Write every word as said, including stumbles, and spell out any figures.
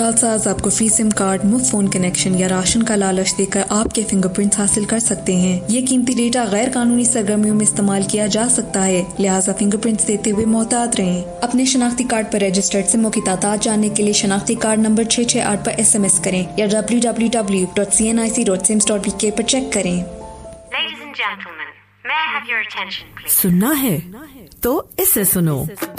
जालसाज आपको free SIM card, मुफ्त phone connection या राशन का लालच देकर आपके फिंगरप्रिंट्स हासिल कर सकते हैं। ये कीमती डेटा गैर कानूनी सरगर्मियों में इस्तेमाल किया जा सकता है, लिहाजा फिंगरप्रिंट्स देते हुए मोहतात रहें। अपने शनाख्ती कार्ड पर रजिस्टर्ड सिमों की तादाद जानने के लिए शनाख्ती कार्ड नंबर छह छह आठ पर एस एम एस करें या W W W dot C N आई C dot CIMS dot B के पर चेक करें। सुनना है तो इससे सुनो।